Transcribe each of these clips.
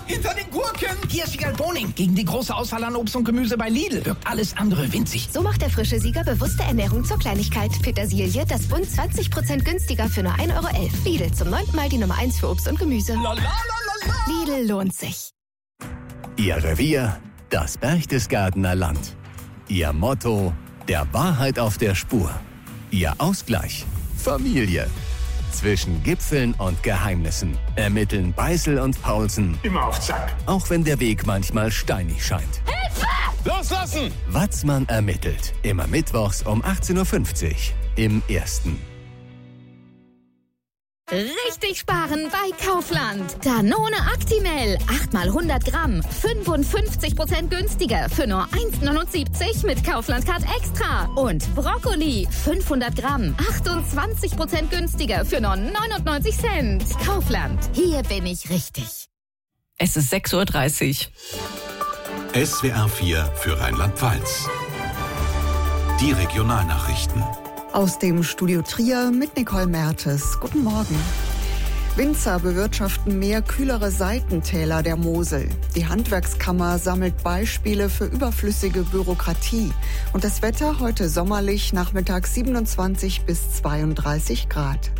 hinter den Gurken! Hier ist Sieger Boning. Gegen die große Auswahl an Obst und Gemüse bei Lidl wirkt alles andere winzig. So macht der frische Sieger bewusste Ernährung zur Kleinigkeit. Petersilie, das Bund 20% günstiger für nur 1,11 €. Lidl, zum 9. Mal die Nummer 1 für Obst und Gemüse. Lidl lohnt sich. Ihr Revier, das Berchtesgadener Land. Ihr Motto, der Wahrheit auf der Spur. Ihr Ausgleich, Familie. Zwischen Gipfeln und Geheimnissen ermitteln Beißel und Paulsen. Immer auf Zack. Auch wenn der Weg manchmal steinig scheint. Hilfe! Loslassen! Watzmann ermittelt. Immer mittwochs um 18:50 Uhr im Ersten. Richtig sparen bei Kaufland. Danone Actimel. 8 mal 100 Gramm. 55% günstiger für nur 1,79 mit Kaufland Card Extra. Und Brokkoli. 500 Gramm. 28% günstiger für nur 99 Cent. Kaufland. Hier bin ich richtig. Es ist 6:30 Uhr. SWR 4 für Rheinland-Pfalz. Die Regionalnachrichten. Aus dem Studio Trier mit Nicole Mertes. Guten Morgen. Winzer bewirtschaften mehr kühlere Seitentäler der Mosel. Die Handwerkskammer sammelt Beispiele für überflüssige Bürokratie. Und das Wetter heute sommerlich, nachmittags 27 bis 32 Grad.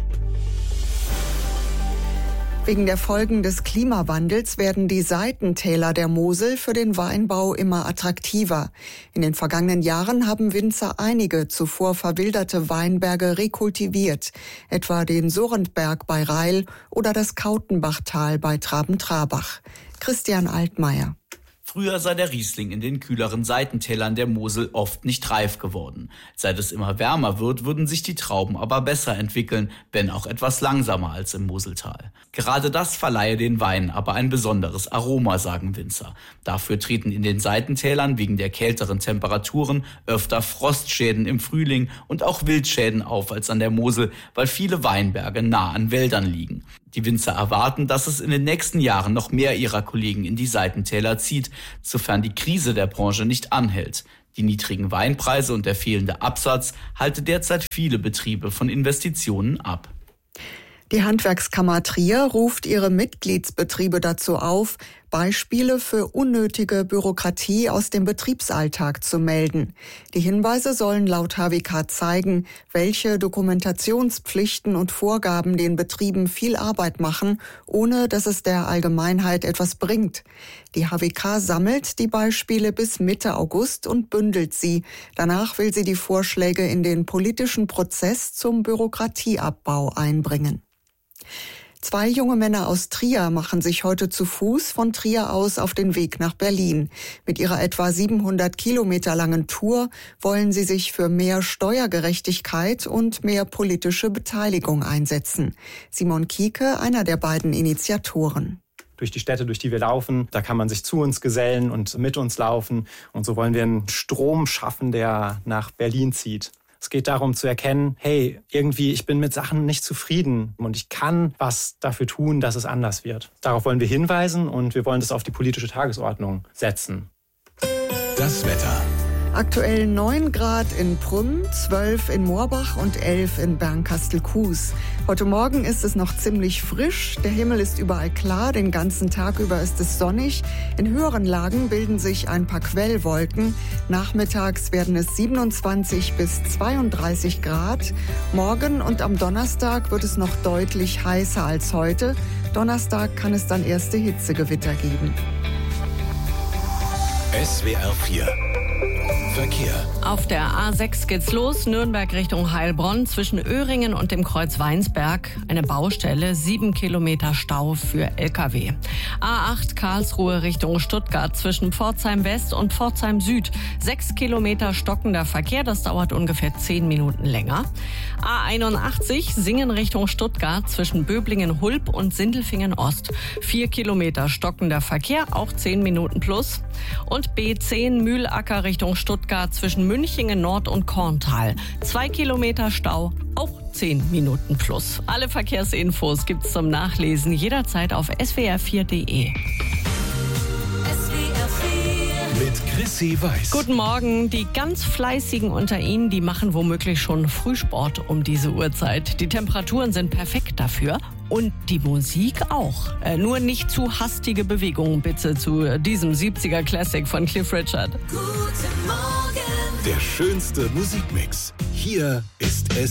Wegen der Folgen des Klimawandels werden die Seitentäler der Mosel für den Weinbau immer attraktiver. In den vergangenen Jahren haben Winzer einige zuvor verwilderte Weinberge rekultiviert, etwa den Sorrentberg bei Reil oder das Kautenbachtal bei Traben-Trarbach. Christian Altmaier. Früher sei der Riesling in den kühleren Seitentälern der Mosel oft nicht reif geworden. Seit es immer wärmer wird, würden sich die Trauben aber besser entwickeln, wenn auch etwas langsamer als im Moseltal. Gerade das verleihe den Weinen aber ein besonderes Aroma, sagen Winzer. Dafür treten in den Seitentälern wegen der kälteren Temperaturen öfter Frostschäden im Frühling und auch Wildschäden auf als an der Mosel, weil viele Weinberge nah an Wäldern liegen. Die Winzer erwarten, dass es in den nächsten Jahren noch mehr ihrer Kollegen in die Seitentäler zieht, sofern die Krise der Branche nicht anhält. Die niedrigen Weinpreise und der fehlende Absatz halte derzeit viele Betriebe von Investitionen ab. Die Handwerkskammer Trier ruft ihre Mitgliedsbetriebe dazu auf, Beispiele für unnötige Bürokratie aus dem Betriebsalltag zu melden. Die Hinweise sollen laut HWK zeigen, welche Dokumentationspflichten und Vorgaben den Betrieben viel Arbeit machen, ohne dass es der Allgemeinheit etwas bringt. Die HWK sammelt die Beispiele bis Mitte August und bündelt sie. Danach will sie die Vorschläge in den politischen Prozess zum Bürokratieabbau einbringen. 2 junge Männer aus Trier machen sich heute zu Fuß von Trier aus auf den Weg nach Berlin. Mit ihrer etwa 700 Kilometer langen Tour wollen sie sich für mehr Steuergerechtigkeit und mehr politische Beteiligung einsetzen. Simon Kieke, einer der beiden Initiatoren. Durch die Städte, durch die wir laufen, da kann man sich zu uns gesellen und mit uns laufen. Und so wollen wir einen Strom schaffen, der nach Berlin zieht. Es geht darum zu erkennen, hey, irgendwie, ich bin mit Sachen nicht zufrieden und ich kann was dafür tun, dass es anders wird. Darauf wollen wir hinweisen und wir wollen das auf die politische Tagesordnung setzen. Das Wetter. Aktuell 9 Grad in Prüm, 12 in Moorbach und 11 in Bernkastel-Kues. Heute Morgen ist es noch ziemlich frisch. Der Himmel ist überall klar, den ganzen Tag über ist es sonnig. In höheren Lagen bilden sich ein paar Quellwolken. Nachmittags werden es 27 bis 32 Grad. Morgen und am Donnerstag wird es noch deutlich heißer als heute. Donnerstag kann es dann erste Hitzegewitter geben. SWR 4 Verkehr. Auf der A6 geht's los, Nürnberg Richtung Heilbronn, zwischen Öhringen und dem Kreuz Weinsberg. Eine Baustelle, 7 Kilometer Stau für LKW. A8 Karlsruhe Richtung Stuttgart, zwischen Pforzheim West und Pforzheim Süd. 6 Kilometer stockender Verkehr, das dauert ungefähr 10 Minuten länger. A81 Singen Richtung Stuttgart, zwischen Böblingen-Hulb und Sindelfingen Ost. 4 Kilometer stockender Verkehr, auch 10 Minuten plus. Und B10 Mühlacker Richtung Stuttgart, zwischen Münchingen Nord und Korntal. 2 Kilometer Stau, auch 10 Minuten plus. Alle Verkehrsinfos gibt's zum Nachlesen jederzeit auf swr4.de. Mit Chrissy Weiß. Guten Morgen. Die ganz Fleißigen unter Ihnen, die machen womöglich schon Frühsport um diese Uhrzeit. Die Temperaturen sind perfekt dafür. Und die Musik auch. Nur nicht zu hastige Bewegungen bitte zu diesem 70er Classic von Cliff Richard. Der schönste Musikmix. Hier ist es.